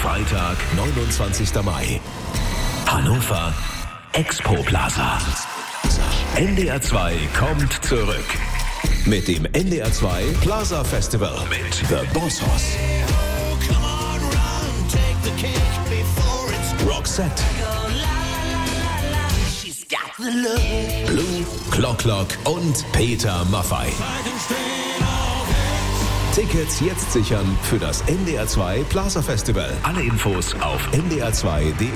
Freitag, 29. Mai. Hannover Expo Plaza. NDR 2 kommt zurück. Mit dem NDR 2 Plaza Festival mit The Boss Hoss, Roxette, Blue, Clock und Peter Maffay. Tickets jetzt sichern für das NDR 2 Plaza Festival. Alle Infos auf ndr2.de.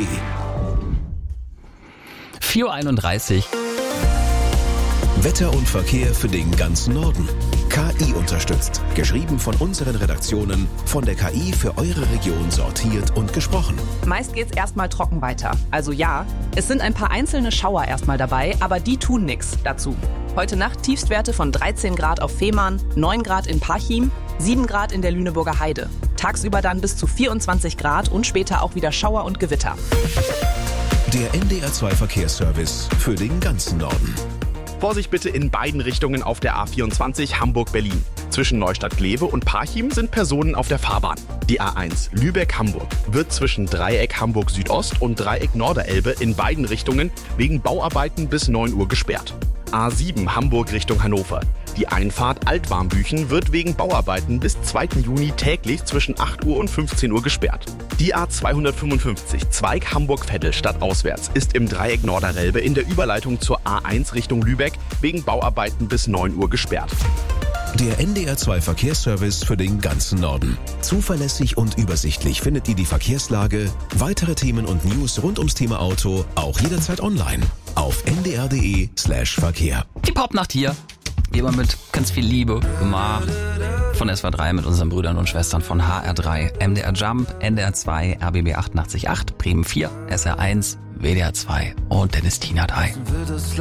4.31 Uhr. Wetter und Verkehr für den ganzen Norden. KI unterstützt. Geschrieben von unseren Redaktionen, von der KI für eure Region sortiert und gesprochen. Meist geht's erstmal trocken weiter. Also ja, es sind ein paar einzelne Schauer erstmal dabei, aber die tun nichts dazu. Heute Nacht Tiefstwerte von 13 Grad auf Fehmarn, 9 Grad in Parchim, 7 Grad in der Lüneburger Heide. Tagsüber dann bis zu 24 Grad und später auch wieder Schauer und Gewitter. Der NDR 2 Verkehrsservice für den ganzen Norden. Vorsicht bitte in beiden Richtungen auf der A24 Hamburg-Berlin. Zwischen Neustadt-Glewe und Parchim sind Personen auf der Fahrbahn. Die A1 Lübeck-Hamburg wird zwischen Dreieck Hamburg-Südost und Dreieck Norderelbe in beiden Richtungen wegen Bauarbeiten bis 9 Uhr gesperrt. A7 Hamburg Richtung Hannover. Die Einfahrt Altwarmbüchen wird wegen Bauarbeiten bis 2. Juni täglich zwischen 8 Uhr und 15 Uhr gesperrt. Die A255 Zweig Hamburg-Vettel stadtauswärts ist im Dreieck Norderelbe in der Überleitung zur A1 Richtung Lübeck wegen Bauarbeiten bis 9 Uhr gesperrt. Der NDR 2 Verkehrsservice für den ganzen Norden. Zuverlässig und übersichtlich findet ihr die Verkehrslage, weitere Themen und News rund ums Thema Auto auch jederzeit online auf ndr.de/Verkehr. Die Popnacht hier. Wie immer mit ganz viel Liebe gemacht. Von SW3 mit unseren Brüdern und Schwestern von HR3, MDR Jump, NDR 2, RBB 88.8, Bremen 4, SR1, WDR 2 und Dennis Tina 3.